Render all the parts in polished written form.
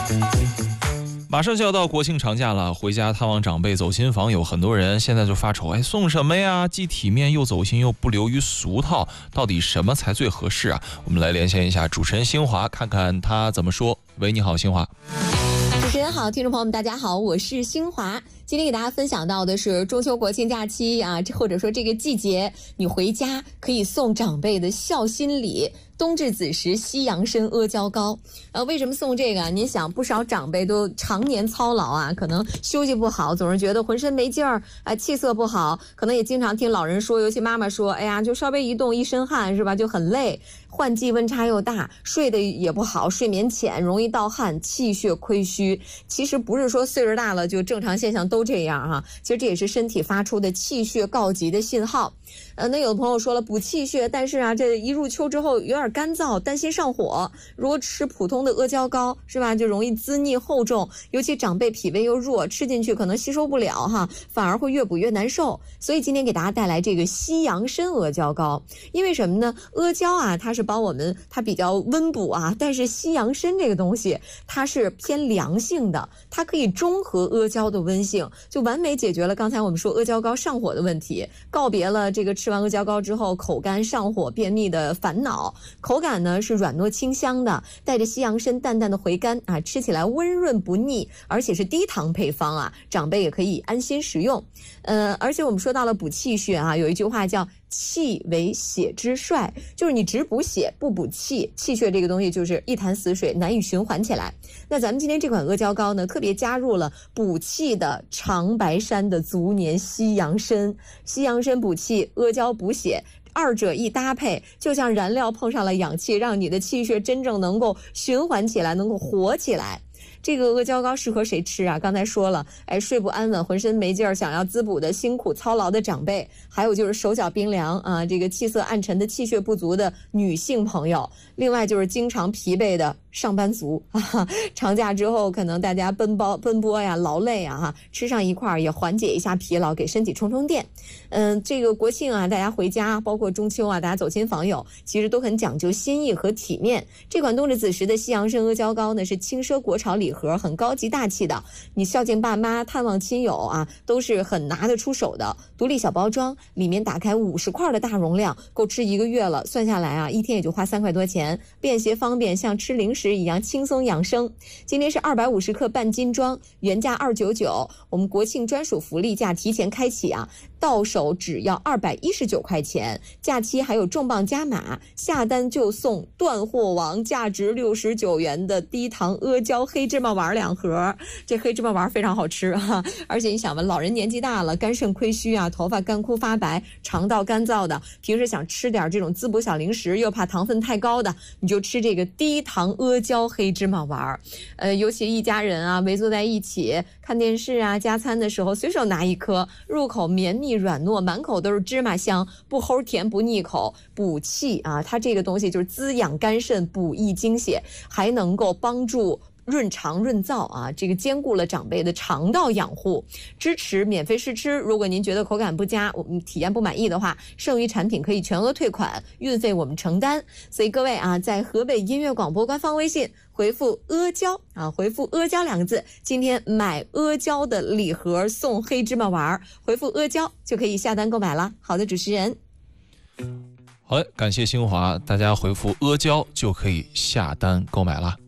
马上就要到国庆长假了，回家探望长辈走亲访友，很多人现在就发愁，送什么呀？既体面又走心又不流于俗套，到底什么才最合适啊？我们来连线一下主持人新华，看看他怎么说。喂，你好，新华。 主持人好，听众朋友们大家好，我是新华。今天给大家分享到的是中秋国庆假期啊，或者说这个季节，你回家可以送长辈的孝心礼。冬至子时西洋参阿胶糕，为什么送这个？您想，不少长辈都常年操劳啊，可能休息不好，总是觉得浑身没劲儿，气色不好，可能也经常听老人说，尤其妈妈说，哎呀，就稍微一动一身汗是吧，就很累，换季温差又大，睡得也不好，睡眠浅，容易盗汗，气血亏虚。其实不是说岁数大了就正常现象都这样哈，其实这也是身体发出的气血告急的信号。那有的朋友说了补气血，但是啊，这一入秋之后有点干燥，担心上火。如果吃普通的阿胶糕是吧，就容易滋腻厚重，尤其长辈脾胃又弱，吃进去可能吸收不了哈，反而会越补越难受。所以今天给大家带来这个西洋参阿胶糕，因为什么呢？阿胶啊，它是帮我们，它比较温补啊，但是西洋参这个东西它是偏凉性的，它可以中和阿胶的温性，就完美解决了刚才我们说阿胶糕上火的问题，告别了这个吃完阿胶糕之后口干上火便秘的烦恼。口感呢是软糯清香的，带着西洋参淡淡的回甘啊，吃起来温润不腻，而且是低糖配方啊，长辈也可以安心食用。而且我们说到了补气血啊，有一句话叫气为血之帅，就是你只补血不补气，气血这个东西就是一潭死水，难以循环起来。那咱们今天这款阿胶糕呢，特别加入了补气的长白山的足年西洋参，西洋参补气，阿胶补血，二者一搭配，就像燃料碰上了氧气，让你的气血真正能够循环起来，能够活起来。这个阿胶糕适合谁吃啊？刚才说了，睡不安稳，浑身没劲儿，想要滋补的辛苦操劳的长辈，还有就是手脚冰凉啊，这个气色暗沉的气血不足的女性朋友，另外就是经常疲惫的上班族啊，长假之后可能大家奔波呀，劳累啊，吃上一块也缓解一下疲劳，给身体充充电。这个国庆啊，大家回家，包括中秋啊，大家走亲访友，其实都很讲究心意和体面。这款冬至子时的西洋参阿胶糕呢，是轻奢国潮礼盒，很高级大气的，你孝敬爸妈、探望亲友啊，都是很拿得出手的。独立小包装，里面打开50块的大容量，够吃1个月了。算下来啊，一天也就花3块多钱，便携方便，像吃零食一样轻松养生。今天是250克半斤装，原价299，我们国庆专属福利价提前开启啊，到手只要219块钱，假期还有重磅加码，下单就送断货王价值69元的低糖阿胶黑芝麻丸2盒。这黑芝麻丸非常好吃啊，而且你想吧，老人年纪大了，肝肾亏虚啊，头发干枯发白，肠道干燥的，平时想吃点这种滋补小零食，又怕糖分太高的，你就吃这个低糖阿胶黑芝麻丸。尤其一家人啊围坐在一起看电视啊，加餐的时候随手拿一颗，入口绵密软糯，满口都是芝麻香，不齁甜不腻口，补气啊，它这个东西就是滋养肝肾，补益精血，还能够帮助润肠润燥啊，这个兼顾了长辈的肠道养护，支持免费试吃。如果您觉得口感不佳，我们体验不满意的话，剩余产品可以全额退款，运费我们承担。所以各位啊，在河北音乐广播官方微信回复阿胶啊，回复阿胶2个字，今天买阿胶的礼盒送黑芝麻丸，回复阿胶就可以下单购买了。好的，主持人。 好的，感谢新华，大家回复阿胶就可以下单购买了。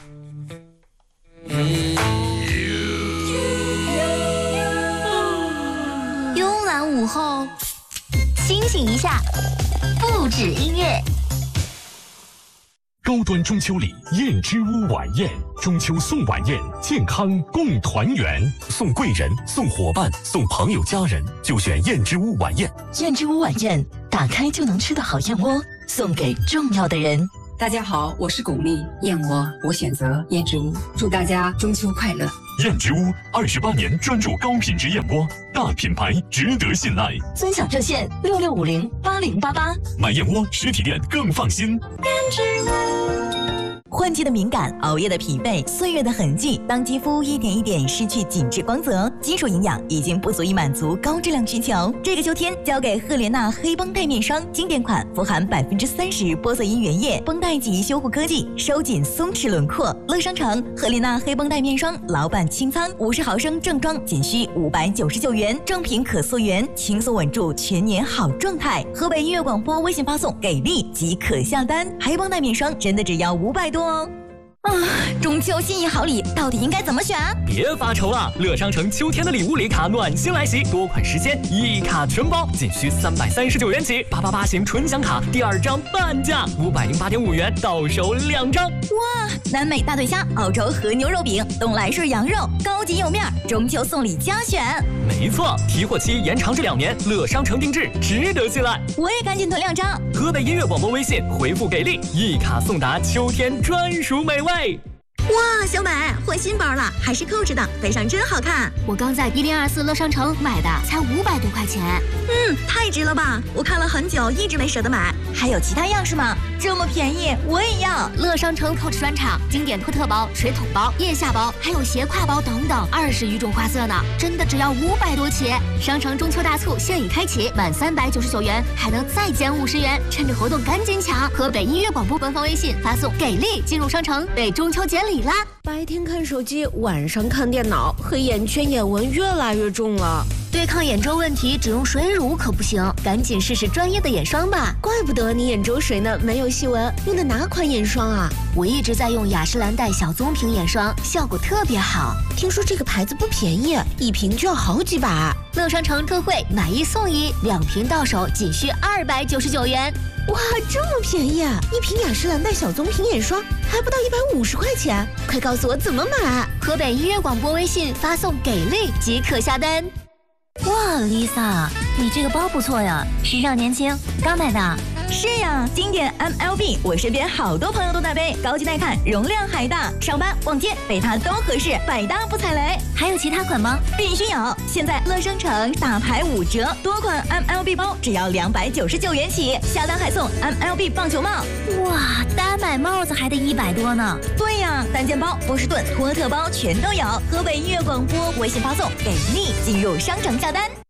慵懒午后，清醒一下，不止音乐。 高端中秋礼燕之屋晚宴，中秋送晚宴，健康共团圆，送贵人、送伙伴、送朋友家人，就选燕之屋晚宴。 燕之屋晚宴，打开就能吃的好燕窝，送给重要的人。 大家好，我是巩俐，燕窝我选择燕之屋，祝大家中秋快乐。 燕之屋28年专注高品质燕窝，大品牌值得信赖。 尊享热线66508088， 买燕窝实体店更放心。 燕之屋。 换季的敏感，熬夜的疲惫，岁月的痕迹，当肌肤一点一点失去紧致光泽，基础营养已经不足以满足高质量需求。这个秋天，交给赫莲娜黑绷带面霜，经典款，富含30%玻色因原液，绷带级修护科技，收紧松弛轮廓。乐商城赫莲娜黑绷带面霜，老板清仓，50毫升正装仅需599元，正品可溯源，轻松稳住全年好状态。河北音乐广播微信发送给力即可下单，黑绷带面霜真的只要500多哦。中秋心意好礼到底应该怎么选？ 别发愁了，乐商城秋天的礼物礼卡暖心来袭，多款实现，一卡全包，仅需339元起。888型纯享卡第2张半价，508.5元到手2张。 哇，南美大对虾、澳洲和牛肉饼、东来顺羊肉，高级有面，中秋送礼佳选。 没错，提货期延长至2年，乐商城定制，值得信赖。 我也赶紧囤2张。 河北音乐广播微信回复给力，一卡送达秋天专属美味。 哇，小美换新包了，还是扣着的，背上真好看。 我刚在1024乐商城买的，才500多块钱。 太值了吧！我看了很久，一直没舍得买。还有其他样式吗？这么便宜，我也要。 乐商城 Coach 专场，经典托特包、水桶包、腋下包，还有斜挎包等等，20余种花色呢，真的只要500多起。商城中秋大促现已开启，满399元还能再减50元，趁着活动赶紧抢！河北音乐广播官方微信发送给力进入商城，为中秋节礼啦！ 白天看手机，晚上看电脑，黑眼圈、眼纹越来越重了。 对抗眼周问题，只用水乳可不行，赶紧试试专业的眼霜吧。 怪不得你眼周水呢没有细纹，用的哪款眼霜啊？ 我一直在用雅诗兰黛小棕瓶眼霜，效果特别好。 听说这个牌子不便宜，一瓶就要好几百。 乐商城特惠，买1送1，2瓶到手仅需299元。 哇，这么便宜啊！一瓶雅诗兰黛小棕瓶眼霜还不到150块钱，快告诉我怎么买！ 河北音乐广播微信发送给力即可下单。 哇 ，Lisa， 你这个包不错呀，时尚年轻，刚买的。 是呀，经典 MLB， 我身边好多朋友都在背，高级耐看，容量还大，上班逛街背它都合适，百搭不踩雷。 还有其他款吗？ 必须有！现在乐商城大牌5折，多款 MLB 包只要299元起，下单还送 MLB 棒球帽。 哇，单买帽子还得100多呢。 对呀，单肩包、波士顿、托特包全都有。河北音乐广播微信发送给力，进入商城下单。